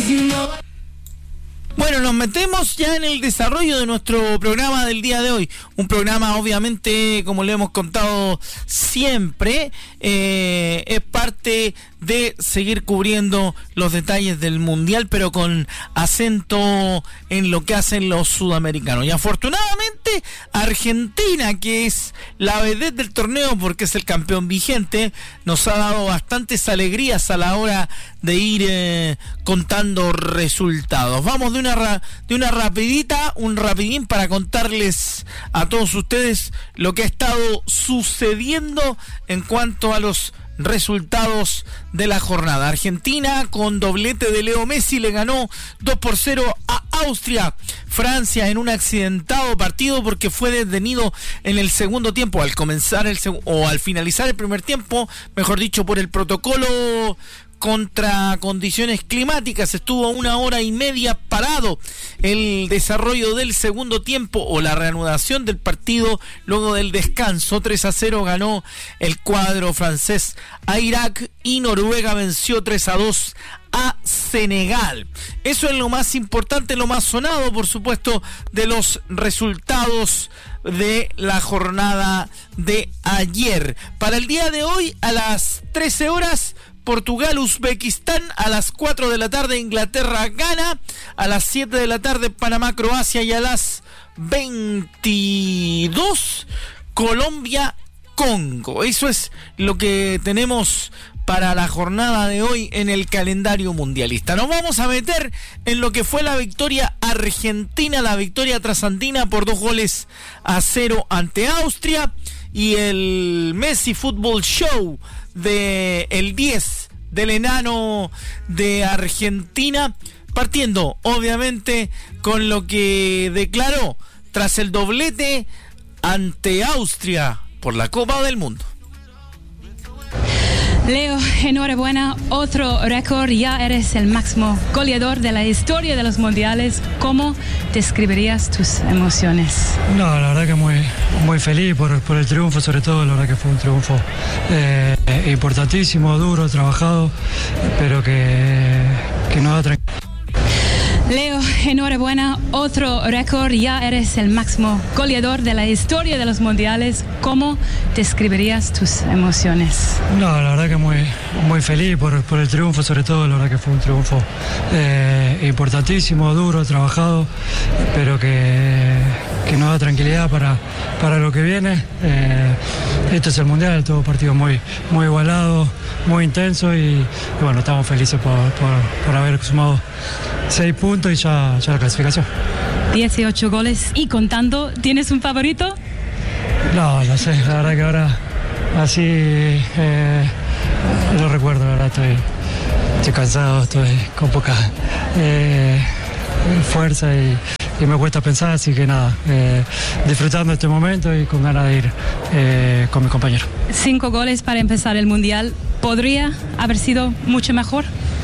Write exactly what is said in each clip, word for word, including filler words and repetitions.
Bueno, nos metemos ya en el desarrollo de nuestro programa del día de hoy. Un programa, obviamente, como le hemos contado siempre, eh, es parte de seguir cubriendo los detalles del Mundial, pero con acento en lo que hacen los sudamericanos. Y afortunadamente, Argentina, que es la vedette del torneo porque es el campeón vigente, nos ha dado bastantes alegrías a la hora de ir eh, contando resultados. Vamos de una ra- de una rapidita, un rapidín para contarles a todos ustedes lo que ha estado sucediendo en cuanto a los resultados de la jornada. Argentina, con doblete de Leo Messi, le ganó dos por cero a Austria. Francia, en un accidentado partido porque fue detenido en el segundo tiempo, al comenzar el seg- o al finalizar el primer tiempo, mejor dicho, por el protocolo contra condiciones climáticas. Estuvo una hora y media parado el desarrollo del segundo tiempo o la reanudación del partido luego del descanso. Tres a cero ganó el cuadro francés a Irak y Noruega venció tres a dos a Senegal. Eso es lo más importante, lo más sonado, por supuesto, de los resultados de la jornada de ayer. Para el día de hoy, a las trece horas, Portugal, Uzbekistán. A las cuatro de la tarde, Inglaterra, Ghana. A las siete de la tarde, Panamá, Croacia. Y a las veintidós, Colombia, Congo. Eso es lo que tenemos para la jornada de hoy en el calendario mundialista. Nos vamos a meter en lo que fue la victoria argentina, la victoria trasandina por dos goles a cero ante Austria, y el Messi Football Show de el diez del enano de Argentina, partiendo obviamente con lo que declaró tras el doblete ante Austria por la Copa del Mundo. Leo, enhorabuena, otro récord, ya eres el máximo goleador de la historia de los mundiales. ¿Cómo describirías tus emociones? No, la verdad que muy, muy feliz por, por el triunfo, sobre todo. La verdad que fue un triunfo eh, importantísimo, duro, trabajado, pero que, que nos da tranquilidad. Leo, enhorabuena, otro récord, ya eres el máximo goleador de la historia de los mundiales. ¿Cómo describirías tus emociones? No, la verdad que muy, muy feliz por, por el triunfo, sobre todo. La verdad que fue un triunfo eh, importantísimo, duro, trabajado, pero que, que nos da tranquilidad para, para lo que viene. Eh, esto es el Mundial, todo partido muy, muy igualado, muy intenso, y, y bueno, estamos felices por, por, por haber sumado seis puntos y ya, ya la clasificación. dieciocho goles y contando. ¿Tienes un favorito? No, no sé, la verdad que ahora así eh, no recuerdo, la verdad estoy, estoy cansado, estoy con poca eh, fuerza y, y me cuesta pensar, así que nada, eh, disfrutando este momento y con ganas de ir eh, con mis compañeros. Cinco goles para empezar el Mundial. ¿Podría haber sido mucho mejor?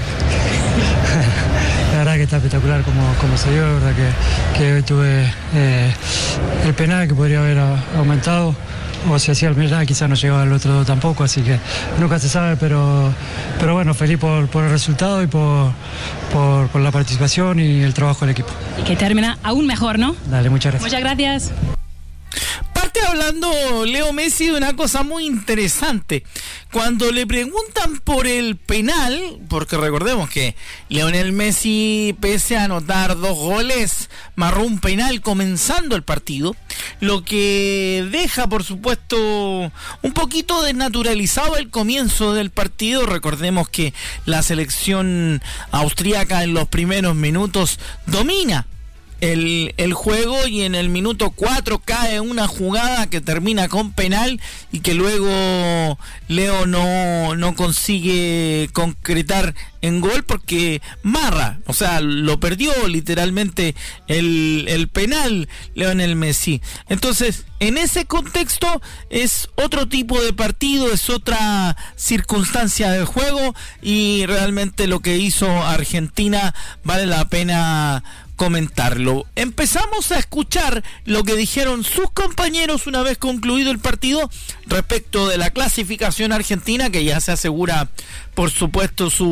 La verdad que está espectacular como, como se dio, la verdad que, que tuve eh, el penal que podría haber aumentado, o si hacía el penal quizás no llegaba al otro tampoco, así que nunca se sabe, pero, pero bueno, feliz por, por el resultado y por, por, por la participación y el trabajo del equipo. Y que termina aún mejor, ¿no? Dale, muchas gracias. Muchas gracias. Parte hablando Leo Messi de una cosa muy interesante. Cuando le preguntan por el penal, porque recordemos que Lionel Messi, pese a anotar dos goles, marró un penal comenzando el partido, lo que deja, por supuesto, un poquito desnaturalizado el comienzo del partido. Recordemos que la selección austríaca en los primeros minutos domina El, el juego, y en el minuto cuatro cae una jugada que termina con penal y que luego Leo no, no consigue concretar en gol porque marra, o sea, lo perdió literalmente el, el penal Lionel Messi. Entonces, en ese contexto es otro tipo de partido, es otra circunstancia del juego, y realmente lo que hizo Argentina vale la pena comentarlo. Empezamos a escuchar lo que dijeron sus compañeros una vez concluido el partido respecto de la clasificación argentina, que ya se asegura, por supuesto, su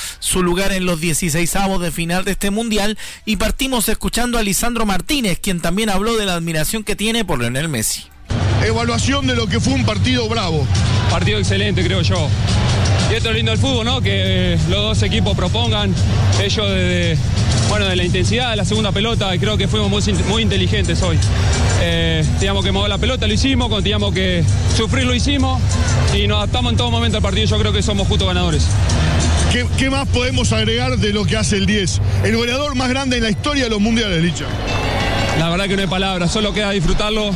su lugar en los dieciseisavos de final de este mundial. Y partimos escuchando a Lisandro Martínez, quien también habló de la admiración que tiene por Lionel Messi. Evaluación de lo que fue un partido bravo. Partido excelente, creo yo. Y esto es lindo del fútbol, ¿no? Que eh, los dos equipos propongan, ellos de, de, bueno, de la intensidad de la segunda pelota, y creo que fuimos muy, muy inteligentes hoy. Eh, teníamos que mover la pelota, lo hicimos, cuando teníamos que sufrir, lo hicimos, y nos adaptamos en todo momento al partido. Yo creo que somos justos ganadores. ¿Qué, qué más podemos agregar de lo que hace el diez? El goleador más grande en la historia de los mundiales, Licha. La verdad que no hay palabras, solo queda disfrutarlo.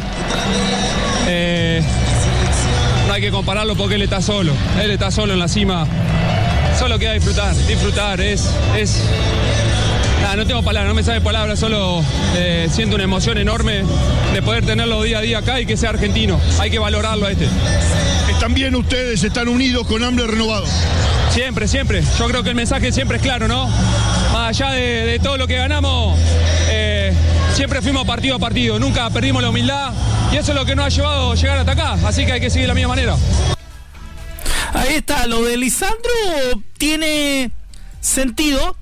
Eh, no hay que compararlo porque él está solo, él está solo en la cima. Solo queda disfrutar, disfrutar, es... es nada, no tengo palabras, no me sale palabras, solo eh, siento una emoción enorme de poder tenerlo día a día acá y que sea argentino. Hay que valorarlo a este. Están bien ustedes, están unidos con hambre renovado. Siempre, siempre. Yo creo que el mensaje siempre es claro, ¿no? Más allá de, de todo lo que ganamos, eh, siempre fuimos partido a partido, nunca perdimos la humildad y eso es lo que nos ha llevado a llegar hasta acá, así que hay que seguir de la misma manera. Ahí está, lo de Lisandro tiene sentido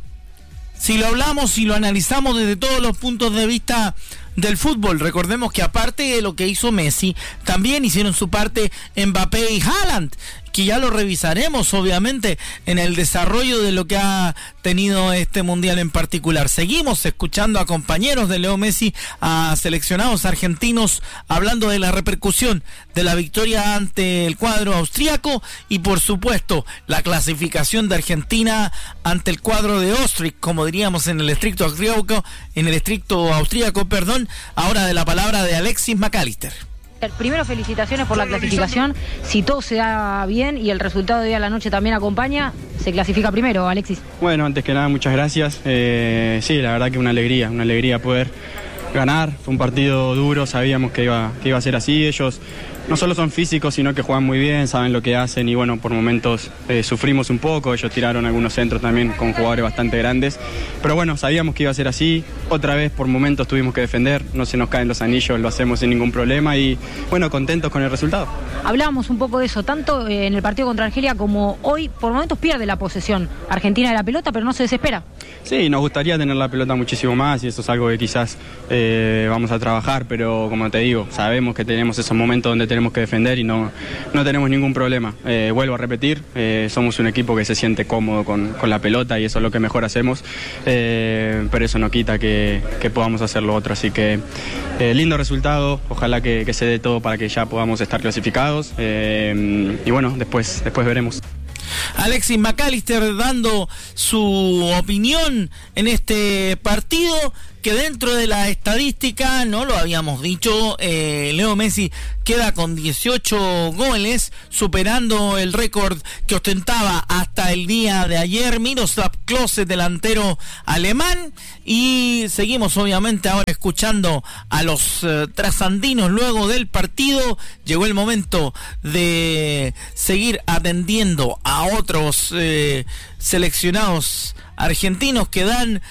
si lo hablamos, si lo analizamos desde todos los puntos de vista del fútbol. Recordemos que aparte de lo que hizo Messi, también hicieron su parte Mbappé y Haaland, que ya lo revisaremos obviamente en el desarrollo de lo que ha tenido este mundial en particular. Seguimos escuchando a compañeros de Leo Messi, a seleccionados argentinos, hablando de la repercusión de la victoria ante el cuadro austríaco y por supuesto la clasificación de Argentina ante el cuadro de Austric, como diríamos en el estricto austríaco, en el estricto austríaco, perdón. Ahora de la palabra de Alexis McAllister. Primero, felicitaciones por la clasificación. Si todo se da bien y el resultado de hoy a la noche también acompaña, se clasifica primero, Alexis. Bueno, antes que nada, muchas gracias. Eh, sí, la verdad que una alegría, una alegría poder ganar. Fue un partido duro, sabíamos que iba, que iba a ser así. Ellos no solo son físicos, sino que juegan muy bien, saben lo que hacen y bueno, por momentos eh, sufrimos un poco. Ellos tiraron algunos centros también con jugadores bastante grandes. Pero bueno, sabíamos que iba a ser así. Otra vez por momentos tuvimos que defender, no se nos caen los anillos, lo hacemos sin ningún problema y bueno, contentos con el resultado. Hablábamos un poco de eso, tanto en el partido contra Argelia como hoy, por momentos pierde la posesión Argentina de la pelota, pero no se desespera. Sí, nos gustaría tener la pelota muchísimo más y eso es algo que quizás eh, vamos a trabajar, pero como te digo, sabemos que tenemos esos momentos donde tenemos que defender y no, no tenemos ningún problema. Eh, vuelvo a repetir, eh, somos un equipo que se siente cómodo con, con la pelota y eso es lo que mejor hacemos, eh, pero eso no quita que, que podamos hacer lo otro, así que eh, lindo resultado, ojalá que, que se dé todo para que ya podamos estar clasificados eh, y bueno, después, después veremos. Alexis McAllister dando su opinión en este partido, que dentro de la estadística, no lo habíamos dicho, eh, Leo Messi queda con dieciocho goles, superando el récord que ostentaba hasta el día de ayer Miroslav Klose, delantero alemán. Y seguimos obviamente ahora escuchando a los eh, trasandinos luego del partido. Llegó el momento de seguir atendiendo a otros eh, seleccionados argentinos que dan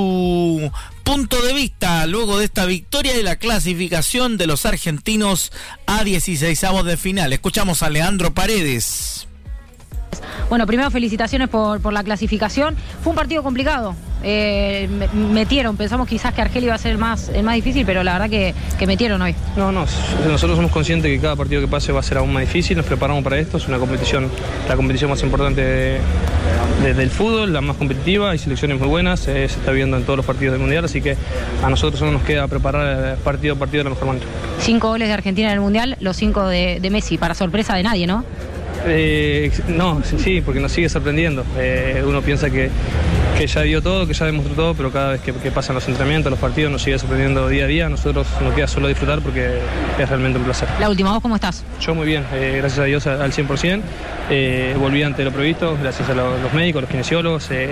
su punto de vista luego de esta victoria y la clasificación de los argentinos a dieciseisavos de final. Escuchamos a Leandro Paredes. Bueno, primero felicitaciones por, por la clasificación. Fue un partido complicado. Eh, metieron, pensamos quizás que Argelia iba a ser el más, el más difícil, pero la verdad que, que metieron hoy. No, no, nosotros somos conscientes que cada partido que pase va a ser aún más difícil, nos preparamos para esto, es una competición, la competición más importante de, de, del fútbol, la más competitiva, hay selecciones muy buenas, eh, se está viendo en todos los partidos del Mundial, así que a nosotros solo nos queda preparar partido a partido de la mejor manera. Cinco goles de Argentina en el Mundial, los cinco de, de Messi, para sorpresa de nadie, ¿no? Eh, no, sí, porque nos sigue sorprendiendo. Eh, uno piensa que, que ya dio todo, que ya demostró todo, pero cada vez que, que pasan los entrenamientos, los partidos, nos sigue sorprendiendo día a día. A nosotros nos queda solo disfrutar porque es realmente un placer. La última, ¿vos cómo estás? Yo muy bien, eh, gracias a Dios al cien por ciento. Eh, volví ante lo previsto, gracias a los, los médicos, los kinesiólogos, eh,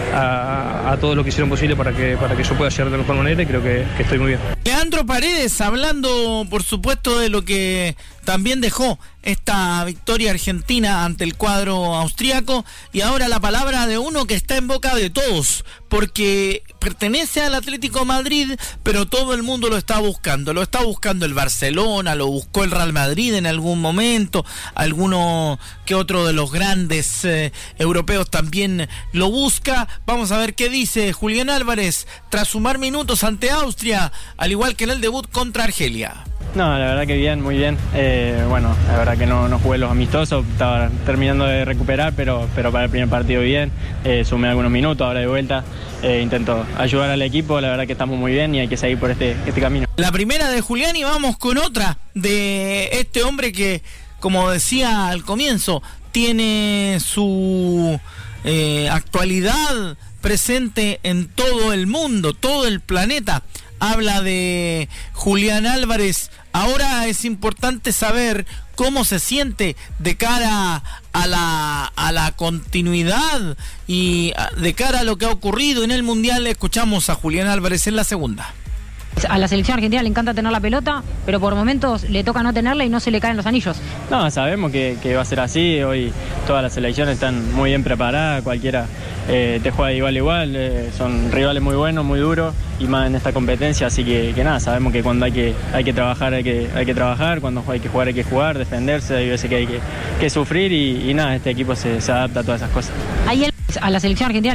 a, a todos los que hicieron posible para que, para que yo pueda llegar de la mejor manera y creo que, que estoy muy bien. Leandro Paredes hablando, por supuesto, de lo que también dejó esta victoria argentina ante el cuadro austríaco. Y ahora la palabra de uno que está en boca de todos, porque pertenece al Atlético de Madrid, pero todo el mundo lo está buscando. Lo está buscando el Barcelona, lo buscó el Real Madrid en algún momento, alguno que otro de los grandes eh, europeos también lo busca. Vamos a ver qué dice Julián Álvarez tras sumar minutos ante Austria, al igual que en el debut contra Argelia. No, la verdad que bien, muy bien. Eh, bueno, la verdad que no, no jugué los amistosos, estaba terminando de recuperar, pero, pero para el primer partido bien. Eh, sumé algunos minutos, ahora de vuelta. Eh, intento ayudar al equipo, la verdad que estamos muy bien y hay que seguir por este, este camino. La primera de Julián, y vamos con otra de este hombre que, como decía al comienzo, tiene su eh, actualidad presente en todo el mundo, todo el planeta. Habla de Julián Álvarez. Ahora es importante saber cómo se siente de cara a la, a la continuidad y de cara a lo que ha ocurrido en el Mundial. Escuchamos a Julián Álvarez en la segunda. A la selección argentina le encanta tener la pelota, pero por momentos le toca no tenerla y no se le caen los anillos. No, sabemos que, que va a ser así. Hoy todas las selecciones están muy bien preparadas, cualquiera eh, te juega igual igual, eh, son rivales muy buenos, muy duros y más en esta competencia, así que, que nada, sabemos que cuando hay que, hay que trabajar hay que, hay que trabajar, cuando hay que jugar hay que jugar, defenderse, hay veces que hay que, que sufrir y, y nada, este equipo se, se adapta a todas esas cosas. Ahí el, a la selección argentina.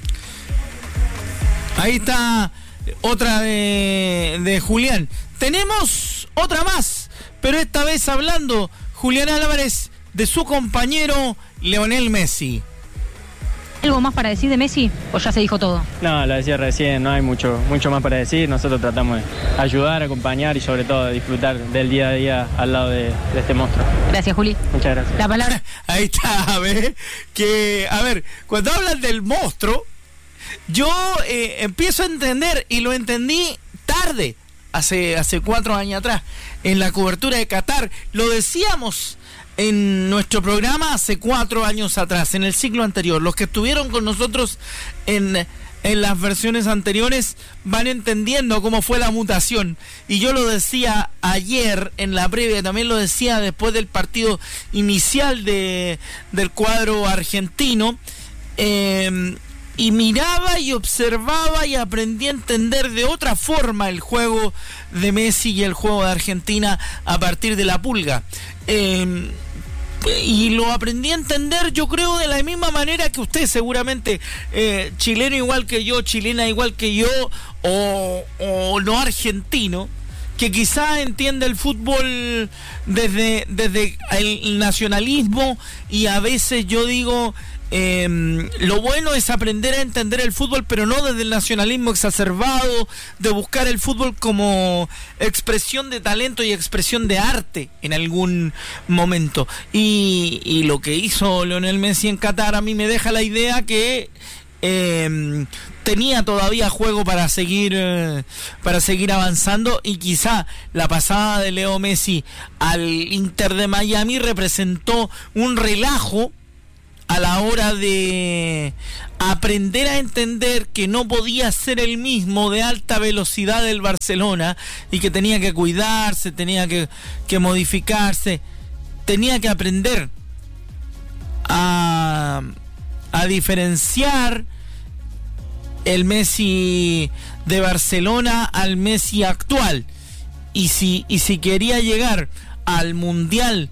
Ahí está otra de, de Julián. Tenemos otra más, pero esta vez hablando Julián Álvarez de su compañero Lionel Messi. ¿Algo más para decir de Messi o ya se dijo todo? No, lo decía recién, no hay mucho, mucho más para decir. Nosotros tratamos de ayudar, acompañar y sobre todo de disfrutar del día a día al lado de, de este monstruo. Gracias, Juli. Muchas gracias. La palabra. Ahí está, a ver, que, a ver, cuando hablan del monstruo, yo eh, empiezo a entender, y lo entendí tarde, hace, hace cuatro años atrás, en la cobertura de Qatar. Lo decíamos en nuestro programa hace cuatro años atrás, en el ciclo anterior. Los que estuvieron con nosotros en, en las versiones anteriores van entendiendo cómo fue la mutación. Y yo lo decía ayer en la previa, también lo decía después del partido inicial de, del cuadro argentino. Eh, y miraba y observaba y aprendí a entender de otra forma el juego de Messi y el juego de Argentina a partir de la pulga. Eh, y lo aprendí a entender, yo creo, de la misma manera que usted, seguramente, eh, chileno igual que yo, chilena igual que yo, o, o no argentino, que quizá entiende el fútbol desde, desde el nacionalismo, y a veces yo digo, Eh, lo bueno es aprender a entender el fútbol, pero no desde el nacionalismo exacerbado, de buscar el fútbol como expresión de talento y expresión de arte en algún momento. Y, y lo que hizo Lionel Messi en Qatar a mí me deja la idea que eh, tenía todavía juego para seguir eh, para seguir avanzando, y quizá la pasada de Leo Messi al Inter de Miami representó un relajo a la hora de aprender a entender que no podía ser el mismo de alta velocidad del Barcelona y que tenía que cuidarse, tenía que, que modificarse, tenía que aprender a, a diferenciar el Messi de Barcelona al Messi actual. Y si, y si quería llegar al Mundial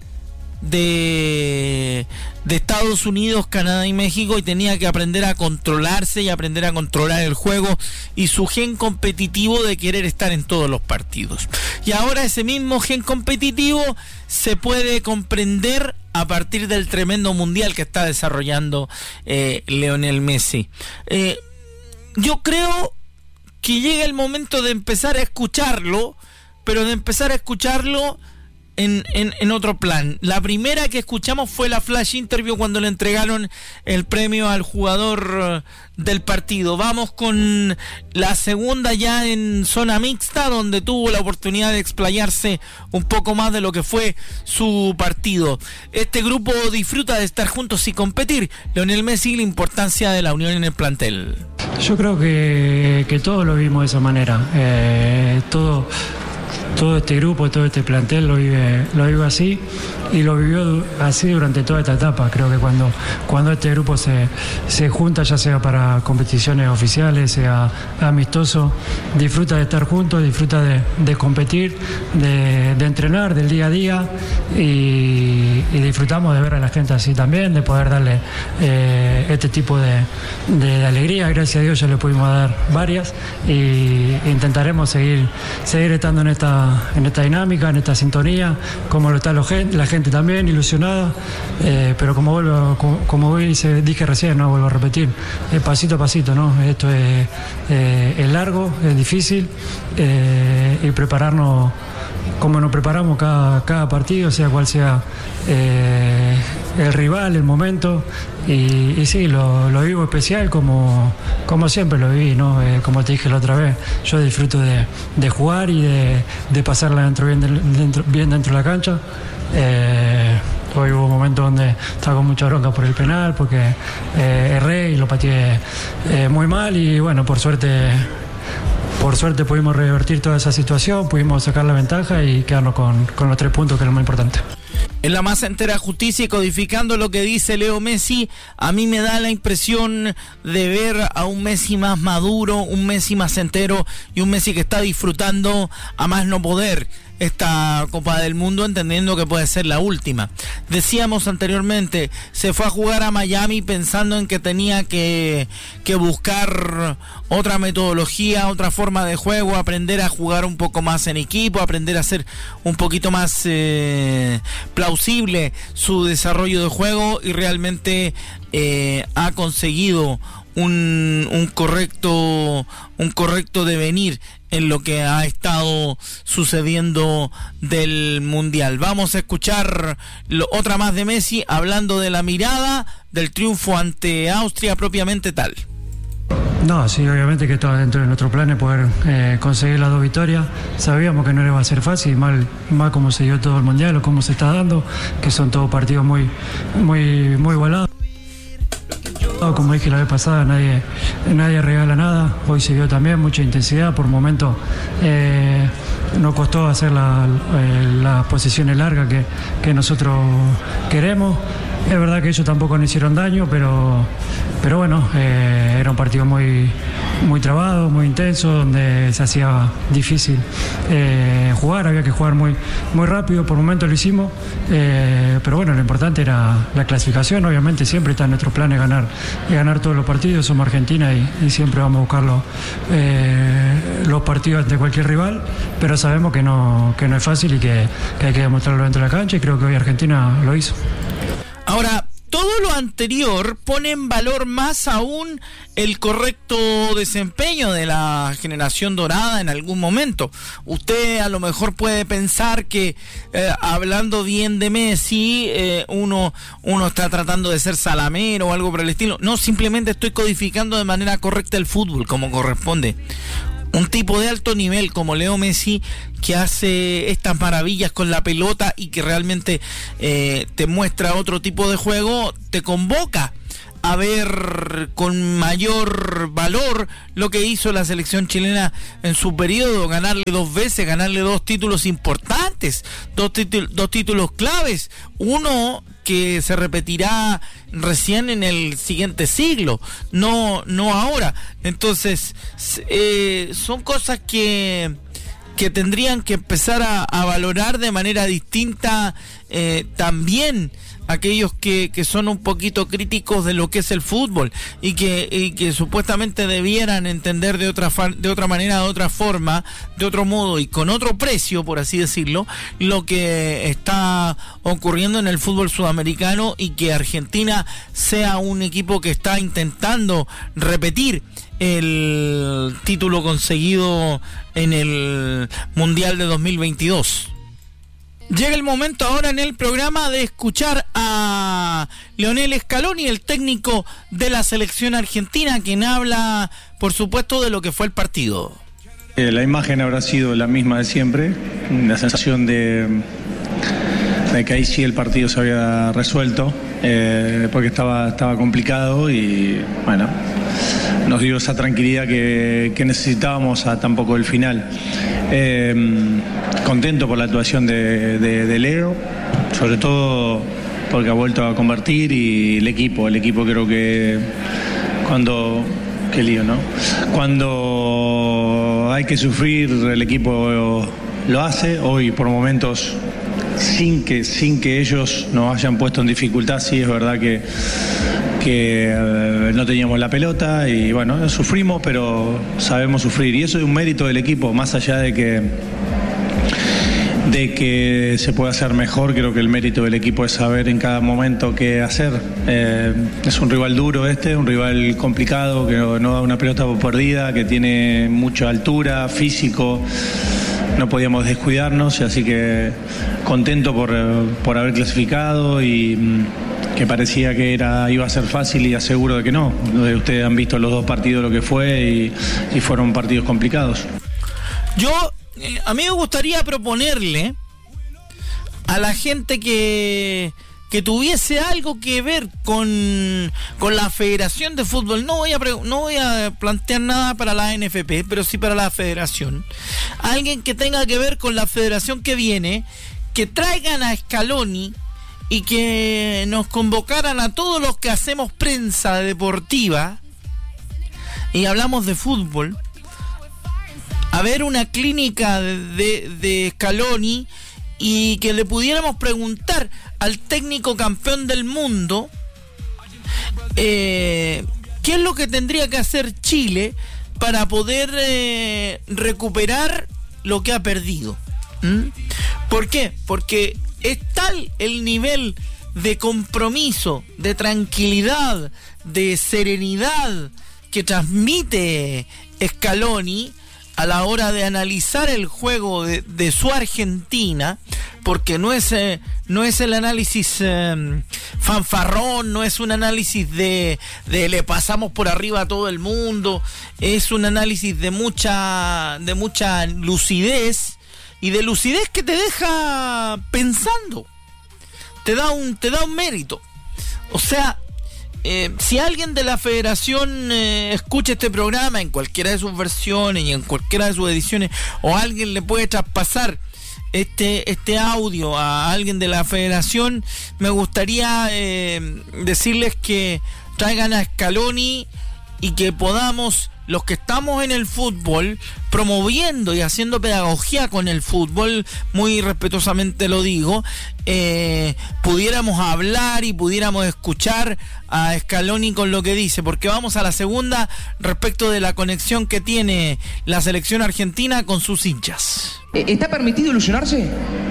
de, de Estados Unidos, Canadá y México, y tenía que aprender a controlarse y aprender a controlar el juego y su gen competitivo de querer estar en todos los partidos. Y ahora ese mismo gen competitivo se puede comprender a partir del tremendo mundial que está desarrollando eh, Lionel Messi. Eh, yo creo que llega el momento de empezar a escucharlo, pero de empezar a escucharlo En, en, en otro plan. La primera que escuchamos fue la flash interview cuando le entregaron el premio al jugador del partido. Vamos con la segunda ya en zona mixta, donde tuvo la oportunidad de explayarse un poco más de lo que fue su partido. Este grupo disfruta de estar juntos y competir. Lionel Messi, la importancia de la unión en el plantel. Yo creo que, que todos lo vimos de esa manera. Eh, todo Todo este grupo, todo este plantel lo vive, lo vive así. y lo vivió así durante toda esta etapa. Creo que cuando, cuando este grupo se, se junta, ya sea para competiciones oficiales, sea amistoso, disfruta de estar juntos, disfruta de, de competir, de, de entrenar, del día a día, y, y disfrutamos de ver a la gente así también, de poder darle eh, este tipo de, de, de alegría. Gracias a Dios ya le pudimos dar varias, y intentaremos seguir, seguir estando en esta, en esta dinámica, en esta sintonía, como lo está lo, la gente también, ilusionada, eh, pero como vuelvo, como, como dije recién, no vuelvo a repetir, eh, pasito a pasito, ¿no? Esto es, eh, es largo, es difícil, eh, y prepararnos como nos preparamos cada, cada partido, sea cual sea eh, el rival, el momento, y, y sí, lo, lo vivo especial como, como siempre lo viví, ¿no? Eh, como te dije la otra vez, yo disfruto de, de jugar y de, de pasarla dentro, bien, dentro, bien dentro de la cancha. Eh, hoy hubo momentos donde estaba con mucha bronca por el penal, porque eh, erré y lo pateé eh, muy mal, y bueno, por suerte... Por suerte pudimos revertir toda esa situación, pudimos sacar la ventaja y quedarnos con, con los tres puntos, que es lo más importante. En la más entera justicia y codificando lo que dice Leo Messi, a mí me da la impresión de ver a un Messi más maduro, un Messi más entero y un Messi que está disfrutando a más no poder esta Copa del Mundo, entendiendo que puede ser la última. Decíamos anteriormente, se fue a jugar a Miami pensando en que tenía que, que buscar otra metodología, otra forma de juego, aprender a jugar un poco más en equipo, aprender a ser un poquito más eh, plausible su desarrollo de juego, y realmente eh, ha conseguido un, un correcto un correcto devenir en lo que ha estado sucediendo del Mundial. Vamos a escuchar lo, otra más de Messi, hablando de la mirada del triunfo ante Austria propiamente tal. No, sí, obviamente que estaba dentro de nuestros planes poder eh, conseguir las dos victorias. Sabíamos que no iba a ser fácil, mal, mal como se dio todo el Mundial o cómo se está dando, que son todos partidos muy, muy, muy igualados. Como dije la vez pasada, nadie, nadie regala nada. Hoy se vio también mucha intensidad. Por momentos eh, nos costó hacer la, eh, las posiciones largas que, que nosotros queremos. Es verdad que ellos tampoco nos hicieron daño, pero, pero bueno, eh, era un partido muy, muy trabado, muy intenso, donde se hacía difícil eh, jugar, había que jugar muy, muy rápido. Por momentos lo hicimos, eh, pero bueno, lo importante era la clasificación. Obviamente siempre está en nuestros planes ganar, ganar todos los partidos. Somos Argentina y, y siempre vamos a buscar los, eh, los partidos ante cualquier rival, pero sabemos que no, que no es fácil y que, que hay que demostrarlo dentro de la cancha, y creo que hoy Argentina lo hizo. Ahora, todo lo anterior pone en valor más aún el correcto desempeño de la generación dorada en algún momento. Usted a lo mejor puede pensar que eh, hablando bien de Messi, eh, uno, uno está tratando de ser salamero o algo por el estilo. No, simplemente estoy codificando de manera correcta el fútbol, como corresponde. Un tipo de alto nivel como Leo Messi, que hace estas maravillas con la pelota y que realmente eh, te muestra otro tipo de juego, te convoca a ver con mayor valor lo que hizo la selección chilena en su periodo, ganarle dos veces, ganarle dos títulos importantes, dos, títulos, dos títulos claves, uno que se repetirá recién en el siguiente siglo, no, no ahora. Entonces, eh, son cosas que que tendrían que empezar a, a valorar de manera distinta eh, también aquellos que, que son un poquito críticos de lo que es el fútbol y que, y que supuestamente debieran entender de otra de otra manera, de otra forma, de otro modo y con otro precio, por así decirlo, lo que está ocurriendo en el fútbol sudamericano, y que Argentina sea un equipo que está intentando repetir el título conseguido en el Mundial de dos mil veintidós. Llega el momento ahora en el programa de escuchar a Lionel Scaloni, el técnico de la selección argentina, quien habla, por supuesto, de lo que fue el partido. Eh, la imagen habrá sido la misma de siempre, la sensación de, de que ahí sí el partido se había resuelto, eh, porque estaba, estaba complicado y, bueno, nos dio esa tranquilidad que, que necesitábamos a tan poco del final. Eh, contento por la actuación de, de, de Leo, sobre todo porque ha vuelto a convertir, y el equipo, el equipo creo que cuando, qué lío, ¿no? Cuando hay que sufrir, el equipo lo hace. Hoy por momentos, sin que, sin que ellos nos hayan puesto en dificultad, sí es verdad que, que eh, no teníamos la pelota y bueno, sufrimos, pero sabemos sufrir, y eso es un mérito del equipo, más allá de que de que se puede hacer mejor. Creo que el mérito del equipo es saber en cada momento qué hacer. Eh, es un rival duro este, un rival complicado, que no, no da una pelota por perdida, que tiene mucha altura, físico. No podíamos descuidarnos, así que contento por, por haber clasificado, y que parecía que era, iba a ser fácil, y aseguro de que no. Ustedes han visto los dos partidos lo que fue, y, y fueron partidos complicados. Yo, eh, a mí me gustaría proponerle a la gente que, que tuviese algo que ver con, con la Federación de Fútbol. No voy a pre- no voy a plantear nada para la N F P, pero sí para la Federación. Alguien que tenga que ver con la Federación que viene, que traigan a Scaloni y que nos convocaran a todos los que hacemos prensa deportiva y hablamos de fútbol, a ver una clínica de, de, de Scaloni, y que le pudiéramos preguntar al técnico campeón del mundo eh, qué es lo que tendría que hacer Chile para poder eh, recuperar lo que ha perdido. ¿Mm? ¿Por qué? Porque es tal el nivel de compromiso, de tranquilidad, de serenidad que transmite Scaloni a la hora de analizar el juego de, de su Argentina, porque no es eh, no es el análisis eh, fanfarrón, no es un análisis de, de le pasamos por arriba a todo el mundo, es un análisis de mucha de mucha lucidez, y de lucidez que te deja pensando, te da un te da un mérito. O sea, Eh, si alguien de la Federación eh, escucha este programa en cualquiera de sus versiones y en cualquiera de sus ediciones, o alguien le puede traspasar este este audio a alguien de la Federación, me gustaría eh, decirles que traigan a Scaloni y que podamos, los que estamos en el fútbol, promoviendo y haciendo pedagogía con el fútbol, muy respetuosamente lo digo, eh, pudiéramos hablar y pudiéramos escuchar a Scaloni con lo que dice, porque vamos a la segunda respecto de la conexión que tiene la selección argentina con sus hinchas. ¿Está permitido ilusionarse?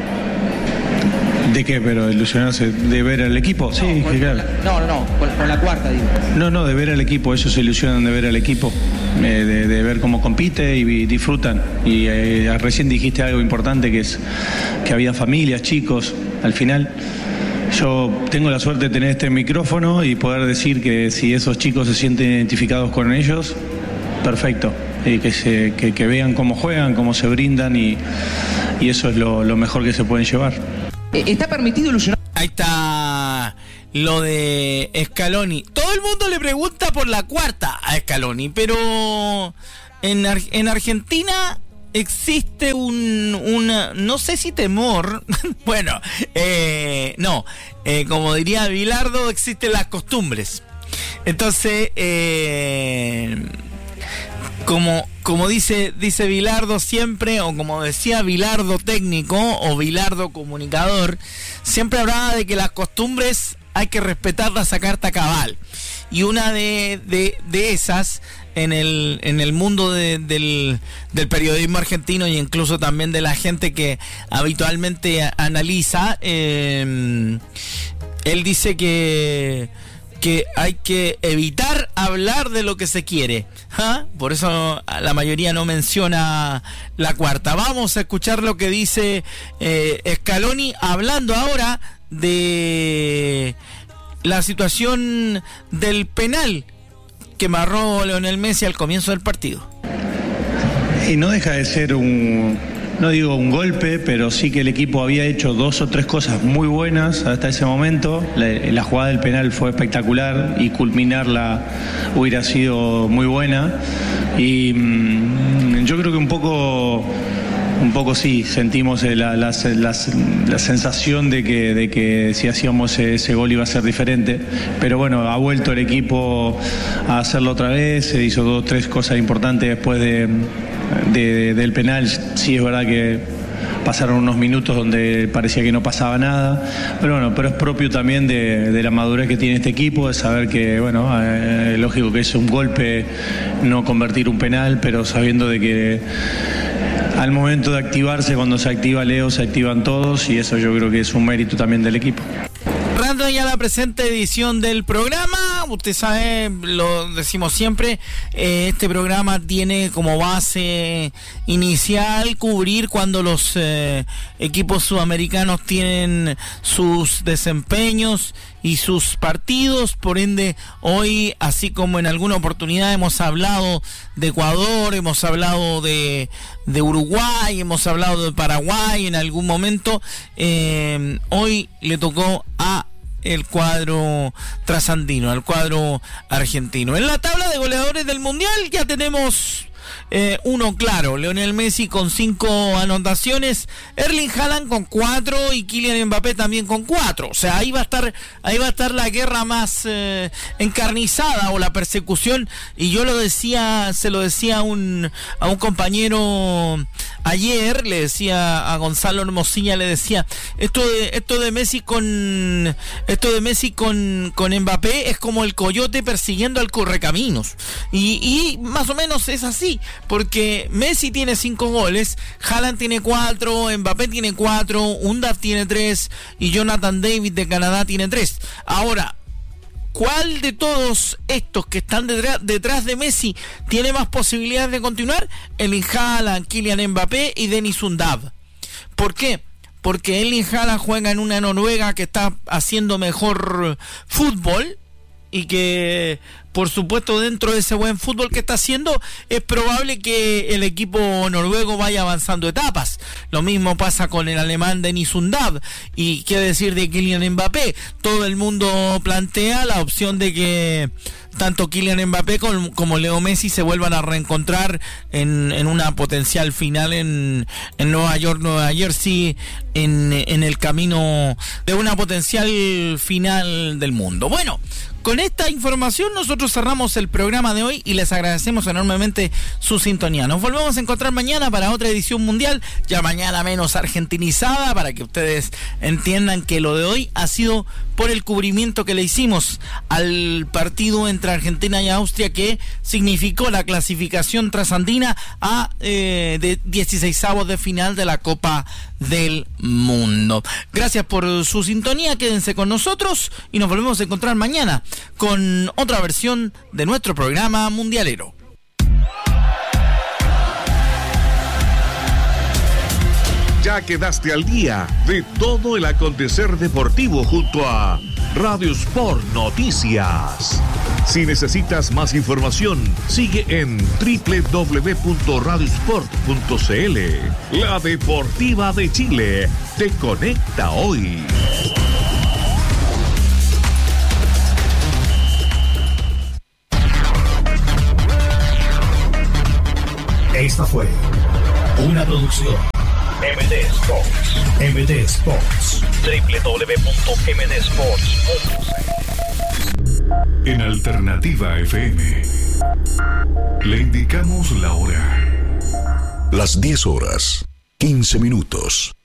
¿De qué? ¿Pero ilusionarse de ver al equipo? Sí, no, con, claro. La, no, no, no, con, con la cuarta, digo. No, no, de ver al equipo, ellos se ilusionan de ver al equipo, eh, de, de ver cómo compite y, y disfrutan. Y eh, recién dijiste algo importante, que es que había familias, chicos. Al final, yo tengo la suerte de tener este micrófono y poder decir que si esos chicos se sienten identificados con ellos, perfecto. Y que, se, que, que vean cómo juegan, cómo se brindan, y, y eso es lo, lo mejor que se pueden llevar. ¿Está permitido ilusionar? Ahí está lo de Scaloni. Todo el mundo le pregunta por la cuarta a Scaloni, pero en, Ar- en Argentina existe un, una, no sé si temor, bueno, eh, no, eh, como diría Bilardo, existen las costumbres. Entonces, eh, como como dice dice Bilardo siempre, o como decía Bilardo técnico o Bilardo comunicador, siempre hablaba de que las costumbres hay que respetarlas a carta cabal, y una de, de, de esas en el en el mundo de, del, del periodismo argentino, y incluso también de la gente que habitualmente analiza, eh, él dice que que hay que evitar hablar de lo que se quiere. ¿Ah? Por eso la mayoría no menciona la cuarta. Vamos a escuchar lo que dice eh, Scaloni, hablando ahora de la situación del penal que marró Lionel Messi al comienzo del partido. Y no deja de ser un, no digo un golpe, pero sí que el equipo había hecho dos o tres cosas muy buenas hasta ese momento. La, la jugada del penal fue espectacular y culminarla hubiera sido muy buena. Y mmm, yo creo que un poco un poco sí, sentimos la, la, la, la sensación de que, de que si hacíamos ese gol iba a ser diferente, pero bueno, ha vuelto el equipo a hacerlo otra vez, se hizo dos, tres cosas importantes después de, de, del penal. Sí, es verdad que pasaron unos minutos donde parecía que no pasaba nada, pero bueno, pero es propio también de, de la madurez que tiene este equipo, de saber que, bueno, eh, lógico que es un golpe no convertir un penal, pero sabiendo de que al momento de activarse, cuando se activa Leo, se activan todos, y eso yo creo que es un mérito también del equipo. Cerrando ya la presente edición del programa, usted sabe, lo decimos siempre, eh, este programa tiene como base inicial cubrir cuando los eh, equipos sudamericanos tienen sus desempeños y sus partidos. Por ende, hoy, así como en alguna oportunidad hemos hablado de Ecuador, hemos hablado de, de Uruguay, hemos hablado de Paraguay en algún momento, eh, hoy le tocó a el cuadro trasandino, al cuadro argentino. En la tabla de goleadores del Mundial ya tenemos eh, uno claro: Lionel Messi con cinco anotaciones, Erling Haaland con cuatro y Kylian Mbappé también con cuatro. O sea, ahí va a estar, ahí va a estar la guerra más eh, encarnizada, o la persecución. Y yo lo decía, se lo decía a un a un compañero ayer, le decía a Gonzalo Hermosilla, le decía, esto de esto de Messi con esto de Messi con, con Mbappé es como el coyote persiguiendo al correcaminos, y, y más o menos es así, porque Messi tiene cinco goles, Haaland tiene cuatro, Mbappé tiene cuatro, Undav tiene tres y Jonathan David de Canadá tiene tres. Ahora, ¿cuál de todos estos que están detrás, detrás de Messi tiene más posibilidades de continuar? Erling Haaland, Kylian Mbappé y Denis Undav. ¿Por qué? Porque Erling Haaland juega en una Noruega que está haciendo mejor fútbol, y que, por supuesto, dentro de ese buen fútbol que está haciendo, es probable que el equipo noruego vaya avanzando etapas. Lo mismo pasa con el alemán Denis Undav. Y qué decir de Kylian Mbappé. Todo el mundo plantea la opción de que tanto Kylian Mbappé como, como Leo Messi se vuelvan a reencontrar en, en una potencial final en, en Nueva York, Nueva Jersey, en, en el camino de una potencial final del mundo. Bueno, con esta información nosotros cerramos el programa de hoy y les agradecemos enormemente su sintonía. Nos volvemos a encontrar mañana para otra edición mundial, ya mañana menos argentinizada, para que ustedes entiendan que lo de hoy ha sido por el cubrimiento que le hicimos al partido entre Argentina y Austria, que significó la clasificación trasandina a eh, de dieciseisavos de final de la Copa del Mundo. Gracias por su sintonía, quédense con nosotros y nos volvemos a encontrar mañana con otra versión de nuestro programa mundialero. Ya quedaste al día de todo el acontecer deportivo junto a Radio Sport Noticias. Si necesitas más información, sigue en doble u doble u doble u punto radio sport punto c l. La Deportiva de Chile te conecta hoy. Esta fue una producción M D Sports. M D Sports. doble u doble u doble u punto m d sports punto c l. En Alternativa F M le indicamos la hora. Las diez horas, quince minutos.